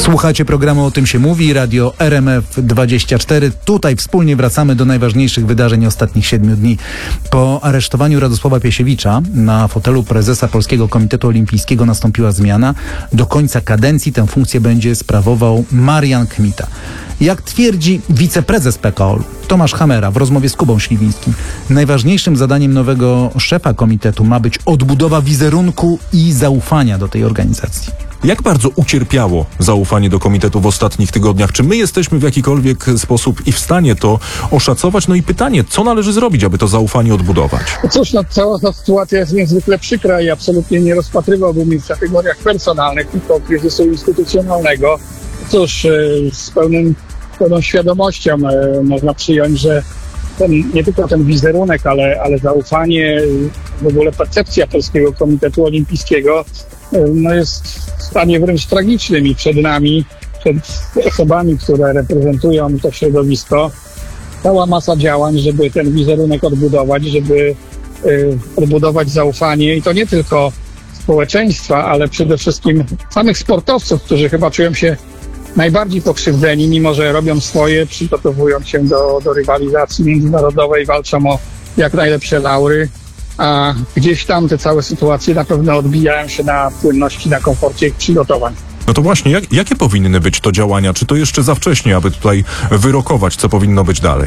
Słuchacie programu O tym się mówi, radio RMF24. Tutaj wspólnie wracamy do najważniejszych wydarzeń ostatnich 7 dni. Po aresztowaniu Radosława Piesiewicza na fotelu prezesa Polskiego Komitetu Olimpijskiego nastąpiła zmiana. Do końca kadencji tę funkcję będzie sprawował Marian Kmita. Jak twierdzi wiceprezes PKOL Tomasz Hamera w rozmowie z Kubą Śliwińskim, najważniejszym zadaniem nowego szefa komitetu ma być odbudowa wizerunku i zaufania do tej organizacji. Jak bardzo ucierpiało zaufanie do komitetu w ostatnich tygodniach? Czy my jesteśmy w jakikolwiek sposób i w stanie to oszacować? No i pytanie, co należy zrobić, aby to zaufanie odbudować? Cóż, cała ta sytuacja jest niezwykle przykra i absolutnie nie rozpatrywałbym jej w kategoriach personalnych, tylko kryzysu instytucjonalnego. Cóż, z pełną świadomością można przyjąć, że nie tylko ten wizerunek, ale zaufanie, w ogóle percepcja Polskiego Komitetu Olimpijskiego jest w stanie wręcz tragicznym i przed nami, przed osobami, które reprezentują to środowisko, cała masa działań, żeby ten wizerunek odbudować, żeby odbudować zaufanie i to nie tylko społeczeństwa, ale przede wszystkim samych sportowców, którzy chyba czują się najbardziej pokrzywdzeni, mimo że robią swoje, przygotowują się do rywalizacji międzynarodowej, walczą o jak najlepsze laury, a gdzieś tam te całe sytuacje na pewno odbijają się na płynności, na komforcie ich przygotowań. No to właśnie, jakie powinny być to działania? Czy to jeszcze za wcześnie, aby tutaj wyrokować, co powinno być dalej?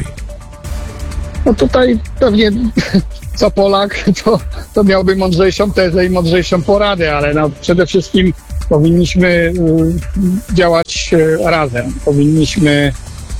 No tutaj pewnie co Polak, to miałby mądrzejszą tezę i mądrzejszą poradę, ale przede wszystkim powinniśmy działać razem. Powinniśmy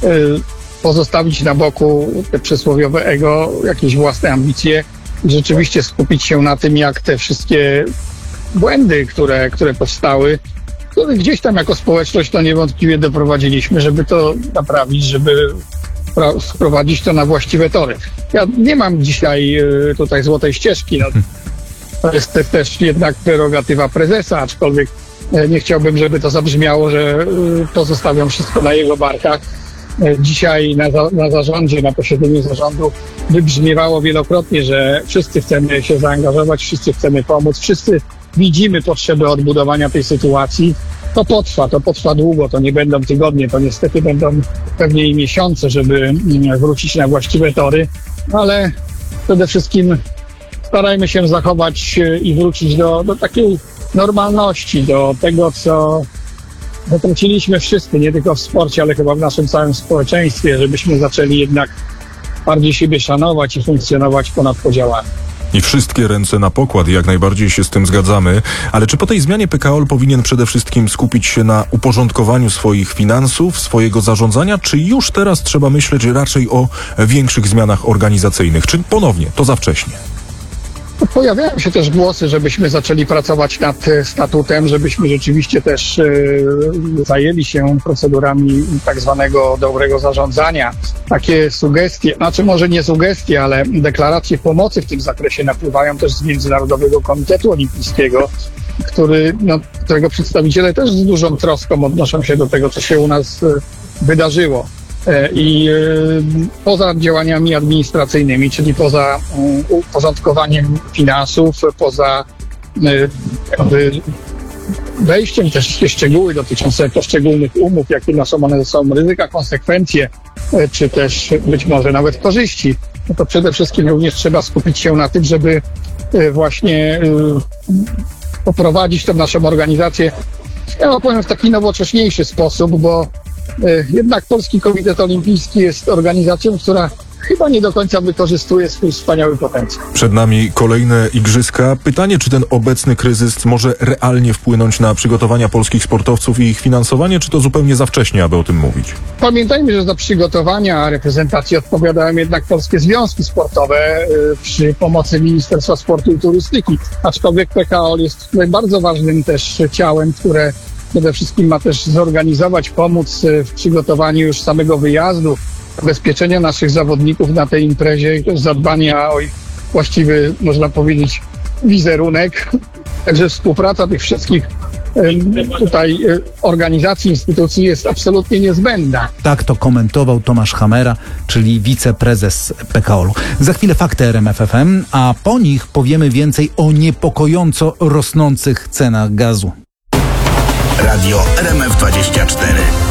pozostawić na boku te przysłowiowe ego, jakieś własne ambicje i rzeczywiście skupić się na tym, jak te wszystkie błędy, które powstały, które gdzieś tam jako społeczność to niewątpliwie doprowadziliśmy, żeby to naprawić, żeby sprowadzić to na właściwe tory. Ja nie mam dzisiaj tutaj złotej ścieżki. To jest też jednak prerogatywa prezesa, aczkolwiek nie chciałbym, żeby to zabrzmiało, że to zostawiam wszystko na jego barkach. Dzisiaj na zarządzie, na posiedzeniu zarządu wybrzmiewało wielokrotnie, że wszyscy chcemy się zaangażować, wszyscy chcemy pomóc, wszyscy widzimy potrzebę odbudowania tej sytuacji. To potrwa długo, to nie będą tygodnie, to niestety będą pewnie i miesiące, żeby wrócić na właściwe tory, ale przede wszystkim starajmy się zachować i wrócić do takiej normalności, do tego, co zatraciliśmy wszyscy, nie tylko w sporcie, ale chyba w naszym całym społeczeństwie, żebyśmy zaczęli jednak bardziej siebie szanować i funkcjonować ponad podziałami. I wszystkie ręce na pokład, jak najbardziej się z tym zgadzamy. Ale czy po tej zmianie PKOL powinien przede wszystkim skupić się na uporządkowaniu swoich finansów, swojego zarządzania, czy już teraz trzeba myśleć raczej o większych zmianach organizacyjnych? Czy ponownie to za wcześnie? Pojawiają się też głosy, żebyśmy zaczęli pracować nad statutem, żebyśmy rzeczywiście też zajęli się procedurami tak zwanego dobrego zarządzania. Takie sugestie, znaczy może nie sugestie, ale deklaracje pomocy w tym zakresie napływają też z Międzynarodowego Komitetu Olimpijskiego, którego przedstawiciele też z dużą troską odnoszą się do tego, co się u nas wydarzyło. I poza działaniami administracyjnymi, czyli poza uporządkowaniem finansów, poza wejściem w te wszystkie szczegóły dotyczące poszczególnych umów, jakie noszą one ze sobą ryzyka, konsekwencje, czy też być może nawet korzyści, no to przede wszystkim również trzeba skupić się na tym, żeby właśnie poprowadzić tę naszą organizację, ja powiem, w taki nowocześniejszy sposób, bo jednak Polski Komitet Olimpijski jest organizacją, która chyba nie do końca wykorzystuje swój wspaniały potencjał. Przed nami kolejne igrzyska. Pytanie, czy ten obecny kryzys może realnie wpłynąć na przygotowania polskich sportowców i ich finansowanie, czy to zupełnie za wcześnie, aby o tym mówić? Pamiętajmy, że za przygotowania reprezentacji odpowiadają jednak polskie związki sportowe przy pomocy Ministerstwa Sportu i Turystyki. Aczkolwiek PKOL jest tutaj bardzo ważnym też ciałem, które przede wszystkim ma też zorganizować, pomóc w przygotowaniu już samego wyjazdu, zabezpieczenia naszych zawodników na tej imprezie i też zadbania o ich właściwy, można powiedzieć, wizerunek. Także współpraca tych wszystkich tutaj organizacji, instytucji jest absolutnie niezbędna. Tak to komentował Tomasz Hamera, czyli wiceprezes PKOL-u. Za chwilę fakty RMF FM, a po nich powiemy więcej o niepokojąco rosnących cenach gazu. Radio RMF24.